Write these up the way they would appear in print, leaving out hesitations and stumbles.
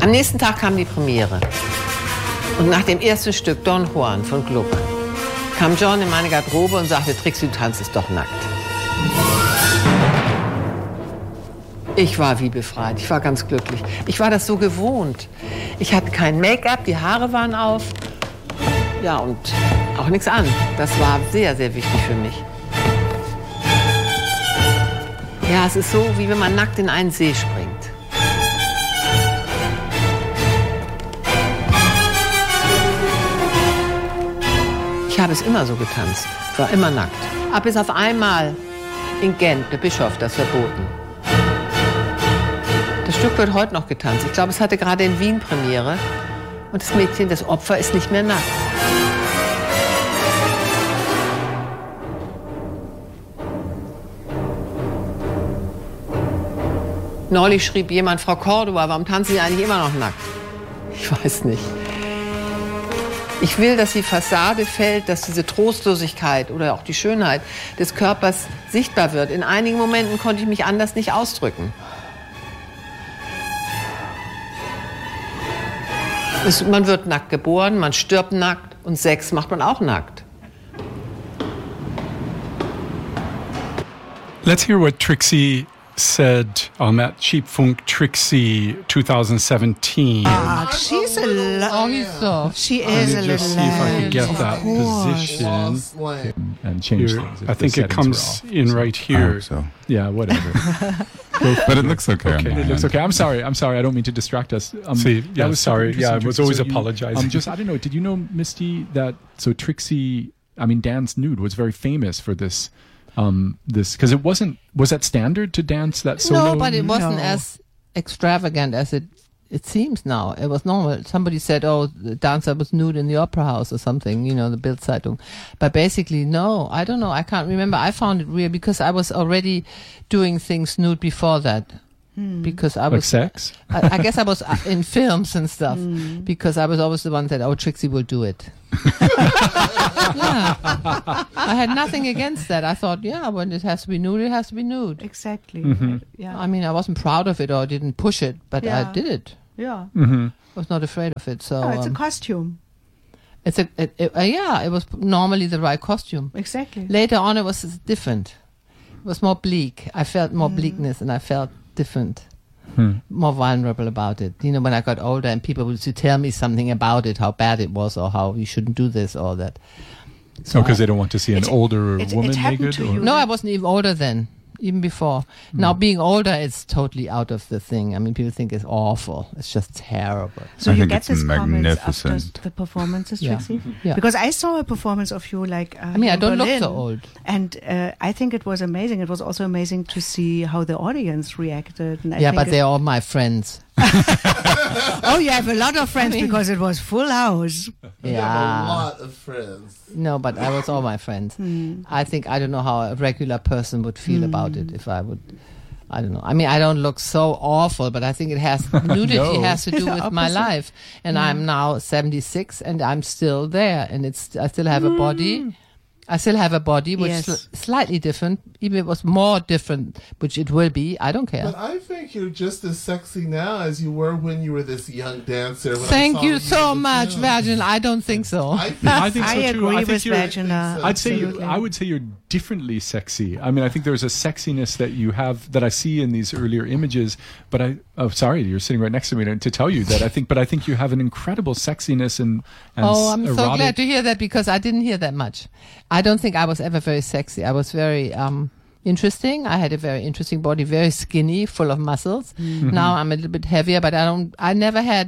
Am nächsten Tag kam die Premiere. Und nach dem ersten Stück, Don Juan von Gluck, kam John in meine Garderobe und sagte, Trixie, du tanzt doch nackt. Ich war wie befreit, ich war ganz glücklich. Ich war das so gewohnt. Ich hatte kein Make-up, die Haare waren auf. Ja, und auch nichts an. Das war sehr, sehr wichtig für mich. Ja, es ist so, wie wenn man nackt in einen See springt. Ich habe es immer so getanzt, ich war immer nackt. Aber bis auf einmal in Gent, der Bischof, das verboten. Das Stück wird heute noch getanzt. Ich glaube, es hatte gerade in Wien Premiere. Und das Mädchen, das Opfer, ist nicht mehr nackt. Neulich schrieb jemand, Frau Cordua, warum tanzen Sie eigentlich immer noch nackt? Ich weiß nicht. Ich will, dass die Fassade fällt, dass diese Trostlosigkeit oder auch die Schönheit des Körpers sichtbar wird. In einigen Momenten konnte ich mich anders nicht ausdrücken. Man wird nackt geboren, man stirbt nackt und Sex macht man auch nackt. Let's hear what Trixie said on that Cheap Funk Trixie 2017. She's a little. She is a little. Just see if I can get that position. And change Here, things. I think it comes in right here. So. Yeah, whatever. But it looks okay. Okay, it looks okay. I'm sorry. I don't mean to distract us. See, that was sorry. super Yeah, I was always So you- apologizing. I don't know. Did you know, Misty, that so Trixie? I mean, Dance Nude was very famous for this. Because it wasn't. Was that standard to dance that solo? No, but it wasn't No. as extravagant as it seems now. It was normal. Somebody said, oh, the dancer was nude in the opera house or something, the Bild-Zeitung. But basically, no, I don't know. I can't remember. I found it weird because I was already doing things nude before that. Because I Like was sex? I guess I was in films and stuff because I was always the one that, oh, Trixie will do it. Yeah. I had nothing against that. I thought, yeah, when it has to be nude, it has to be nude. Exactly. Yeah. I mean, I wasn't proud of it or didn't push it, but I Yeah. did it. Yeah. I was not afraid of it. So No, it's a costume. it was normally the right costume. Exactly. Later on, it was different. It was more bleak. I felt more bleakness, and I felt different, more vulnerable about it. When I got older, and people would tell me something about it, how bad it was, or how you shouldn't do this or that. So because they don't want to see an older it woman happened naked? to Or? you. No, I wasn't even older then. Even before. Now, being older, it's totally out of the thing. I mean, people think it's awful. It's just terrible. So I you think get it's this comments after magnificent. the performances, Yeah. Trixie? Yeah. Because I saw a performance of you like I mean, I in don't look Berlin, so old. and I think it was amazing. It was also amazing to see how the audience reacted. And I Yeah, think but they're all my friends. oh, you have a lot of friends I mean- because it was full house. Yeah. lot of friends. No, but I was all my friends. I don't know how a regular person would feel about it if I would. I don't know. I mean, I don't look so awful, but I think nudity No. has to do with my Opposite. life. And I'm now 76 and I'm still there. And I still have a body. I still have a body which Yes. is slightly different. Even if it was more different, which it will be. I don't care. But I think you're just as sexy now as you were when you were this young dancer. When I Thank saw you so in the much, film. Virgin. I don't think so. I think, I think so I too. agree I think with you're- Virginia. I'd say absolutely. I would say you're differently sexy. I mean, I think there's a sexiness that you have that I see in these earlier images. But sorry, you're sitting right next to me to tell you that. But I think you have an incredible sexiness and Oh, I'm so erotic. glad to hear that because I didn't hear that much. I don't think I was ever very sexy. I was very interesting. I had a very interesting body, very skinny, full of muscles. Now I'm a little bit heavier, but I never had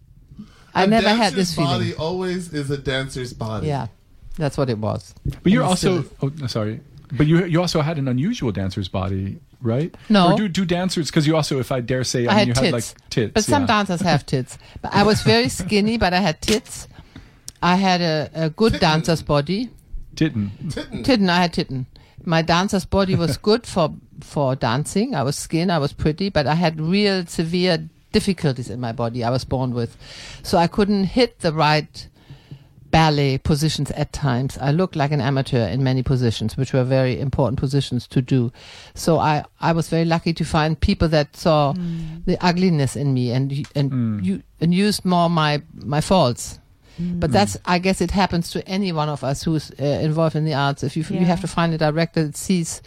this body feeling. always is a dancer's body. Yeah, that's what it was. But you're And it also still sorry. But you also had an unusual dancer's body, right? No. Or do dancers, because you also, if I dare say, I had you tits. had like tits. But some yeah. dancers have tits. But I was very skinny, but I had tits. I had a good dancer's body. Titten. Titten, I had titten. My dancer's body was good for dancing. I was skin, I was pretty, but I had real severe difficulties in my body I was born with. So I couldn't hit the right ballet positions at times. I looked like an amateur in many positions, which were very important positions to do. So I was very lucky to find people that saw the ugliness in me and used more my faults. But that's, I guess it happens to any one of us who's involved in the arts. If you have to find a director that sees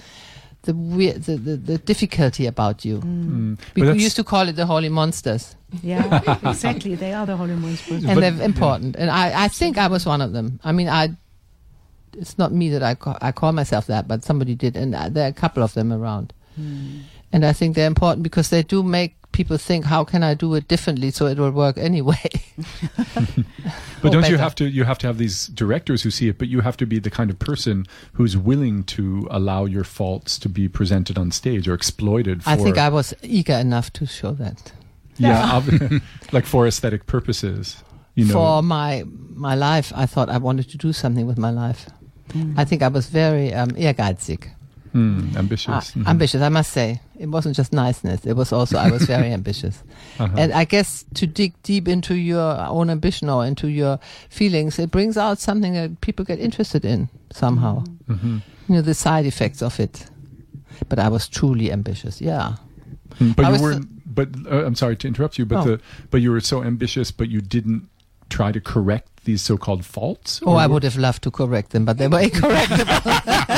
the difficulty about you. We used to call it the holy monsters. Yeah, exactly. They are the holy monsters. And they're important. And I think I was one of them. I mean, it's not me that I call myself that, but somebody did. And there are a couple of them around. And I think they're important because they do make people think, how can I do it differently so it will work anyway? But don't you have to have these directors who see it, but you have to be the kind of person who's willing to allow your faults to be presented on stage or exploited for... I think I was eager enough to show that. Yeah, like for aesthetic purposes. You know. For my life, I thought I wanted to do something with my life. I think I was very ehrgeizig. Ambitious. Ambitious, I must say. It wasn't just niceness. It was also, I was very ambitious. And I guess to dig deep into your own ambition or into your feelings, it brings out something that people get interested in somehow. You know, the side effects of it. But I was truly ambitious, yeah. But you weren't, I'm sorry to interrupt you, but but you were so ambitious, but you didn't try to correct these so-called faults? Oh, I would have loved to correct them, but they were incorrectable.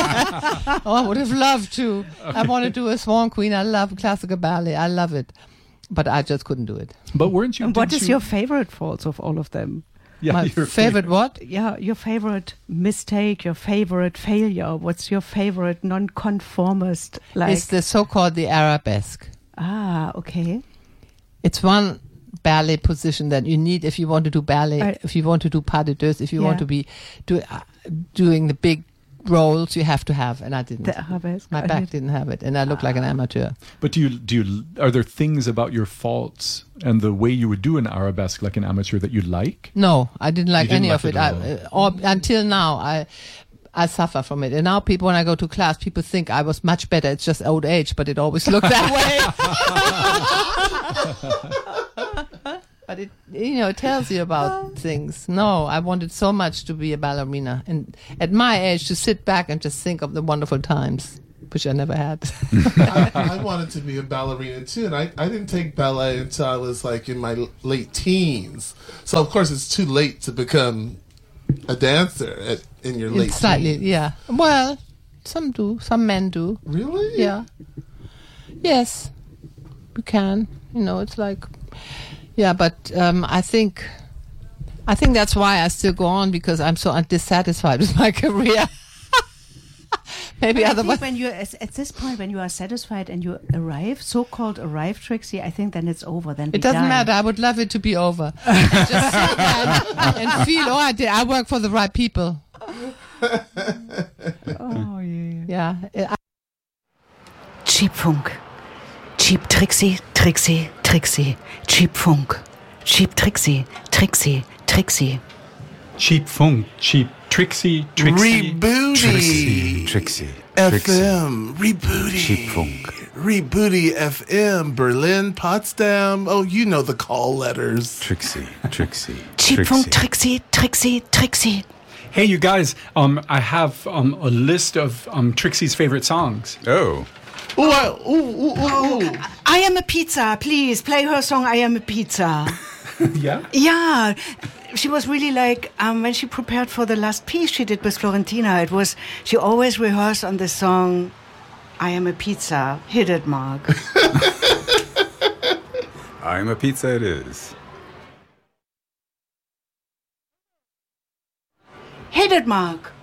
I would have loved to. Okay. I want to do a Swan Queen. I love classical ballet. I love it. But I just couldn't do it. But weren't you... And what is your favorite faults of all of them? Yeah, my favorite what? Yeah, your favorite mistake, your favorite failure. What's your favorite non-conformist? It's the so-called the arabesque. Ah, okay. It's one ballet position that you need if you want to do ballet, if you want to do pas de deux, if you want to be doing the big roles, you have to have, and I didn't. The arabesque. My back didn't have it, and I looked like an amateur. But are there things about your faults and the way you would do an arabesque like an amateur that you like? No, I didn't like any of it. Or until now, I suffer from it. And now people, when I go to class, people think I was much better. It's just old age, but it always looked that way. But it tells you about things. No, I wanted so much to be a ballerina. And at my age, to sit back and just think of the wonderful times, which I never had. I wanted to be a ballerina too. And I didn't take ballet until I was like in my late teens. So, of course, it's too late to become a dancer in your late slightly, teens. Yeah. Well, some do. Some men do. Really? Yeah. Yes, we can. It's like... Yeah, but I think that's why I still go on, because I'm so dissatisfied with my career. Maybe otherwise. When you at this point, when you are satisfied and you arrive, so-called arrive, Trixie, I think then it's over. Then it doesn't matter. I would love it to be over. And just sit there and feel. I work for the right people. Oh yeah. Yeah. Cheap Funk. Cheap Trixie, Trixie, Trixie. Cheap Funk. Cheap Trixie, Trixie, Trixie. Cheap Funk. Cheap Trixie, Trixie. Rebooty. Trixie. FM. Rebooty. Cheap Funk. Rebooty FM. Berlin, Potsdam. Oh, you know the call letters. Trixie, Trixie. Cheap Funk, Trixie, Trixie, Trixie. Hey, you guys, I have a list of Trixie's favorite songs. Oh. I Am a Pizza, please play her song I Am a Pizza. Yeah? Yeah. She was really like, when she prepared for the last piece she did with Florentina, she always rehearsed on the song I Am a Pizza. Hit it, Mark. I Am a Pizza it is. Hit it, Mark.